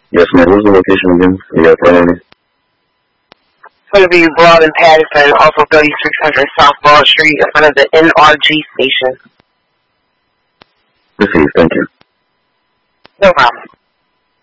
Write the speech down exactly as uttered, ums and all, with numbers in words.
Yes, ma'am. What's the location again? Yeah, priority. It's going to be Broad and Patterson, off of thirty-six hundred South Broad Street, in front of the N R G station. Received. Thank you. No problem.